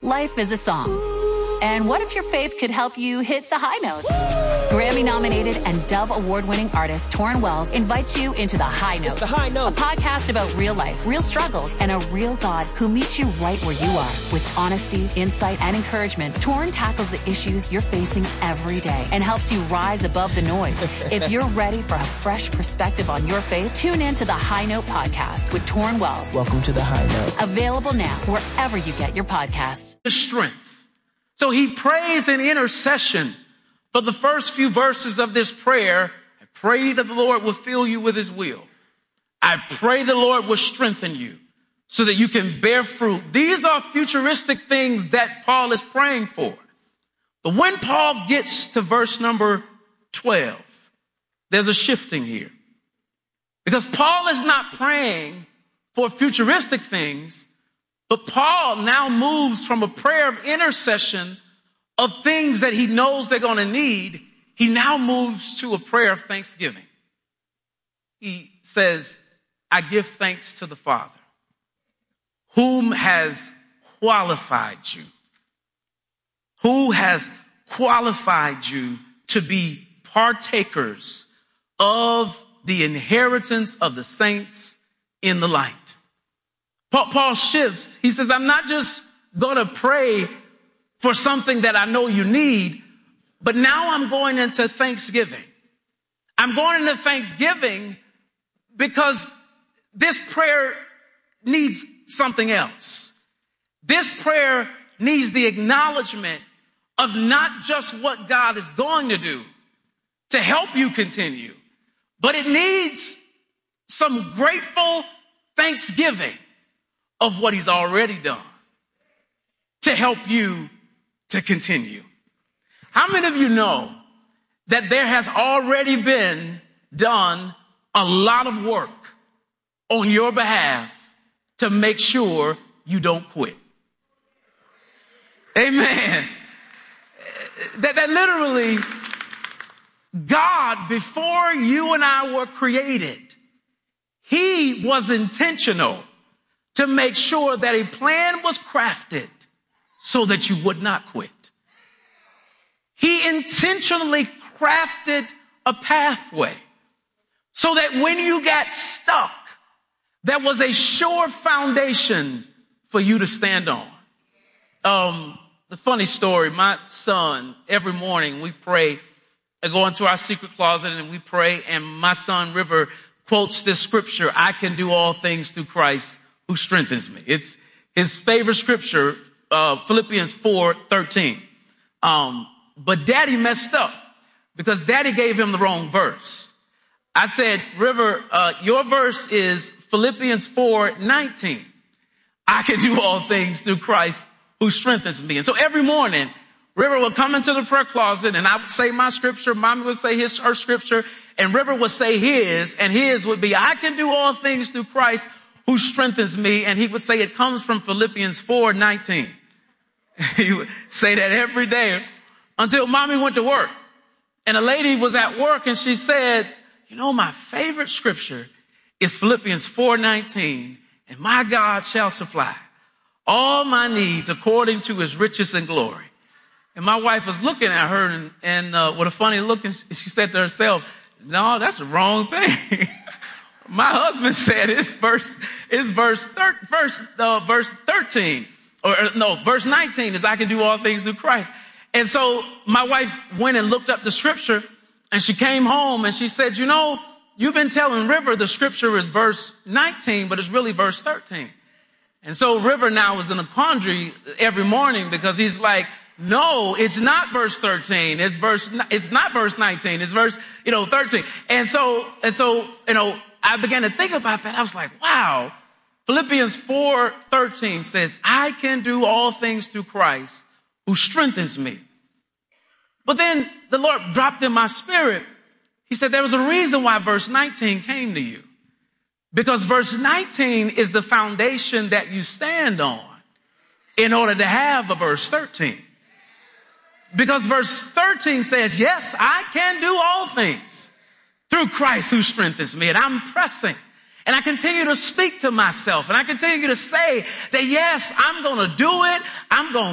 Life is a song. And what if your faith could help you hit the high notes? Grammy-nominated and Dove Award-winning artist Torrin Wells invites you into The High Note. It's The High Note. A podcast about real life, real struggles, and a real God who meets you right where you are. With honesty, insight, and encouragement, Torrin tackles the issues you're facing every day and helps you rise above the noise. If you're ready for a fresh perspective on your faith, tune in to The High Note podcast with Torrin Wells. Welcome to The High Note. Available now wherever you get your podcasts. The strength. So he prays in intercession. For the first few verses of this prayer, I pray that the Lord will fill you with his will. I pray the Lord will strengthen you so that you can bear fruit. These are futuristic things that Paul is praying for. But when Paul gets to verse number 12, there's a shifting here. Because Paul is not praying for futuristic things, but Paul now moves from a prayer of intercession of things that he knows they're going to need. He now moves to a prayer of thanksgiving. He says, I give thanks to the Father, whom has qualified you. Who has qualified you to be partakers of the inheritance of the saints in the light. Paul shifts. He says, I'm not just going to pray for something that I know you need, but now I'm going into thanksgiving. I'm going into thanksgiving because this prayer needs something else. This prayer needs the acknowledgement of not just what God is going to do to help you continue, but it needs some grateful thanksgiving of what he's already done to help you to continue. How many of you know that there has already been done a lot of work on your behalf to make sure you don't quit? Amen. That literally, God, before you and I were created, he was intentional to make sure that a plan was crafted so that you would not quit. He intentionally crafted a pathway so that when you got stuck, there was a sure foundation for you to stand on. The funny story, my son, every morning we pray, I go into our secret closet and we pray, and my son River quotes this scripture, I can do all things through Christ who strengthens me. It's his favorite scripture, Philippians 4:13. But daddy messed up because daddy gave him the wrong verse. I said, River, your verse is Philippians 4:19. I can do all things through Christ who strengthens me. And so every morning, River would come into the prayer closet and I would say my scripture, Mommy would say her scripture, and River would say his, and his would be, I can do all things through Christ who strengthens me. And he would say it comes from Philippians 4:19. He would say that every day until Mommy went to work. And a lady was at work and she said, you know, my favorite scripture is Philippians 4:19, and my God shall supply all my needs according to his riches and glory. And my wife was looking at her and with a funny look, and she said to herself, no, that's the wrong thing. My husband said verse 13, or no, verse 19 is I can do all things through Christ. And so my wife went and looked up the scripture, and she came home and she said, you know, you've been telling River the scripture is verse 19, but it's really verse 13. And so River now is in a quandary every morning because he's like, no, it's not verse 13. It's not verse 19. It's verse, 13. And so, I began to think about that. I was like, wow, Philippians 4:13 says, I can do all things through Christ who strengthens me. But then the Lord dropped in my spirit. He said, there was a reason why verse 19 came to you. Because verse 19 is the foundation that you stand on in order to have a verse 13. Because verse 13 says, yes, I can do all things through Christ who strengthens me. And I'm pressing. And I continue to speak to myself. And I continue to say that, yes, I'm going to do it. I'm going to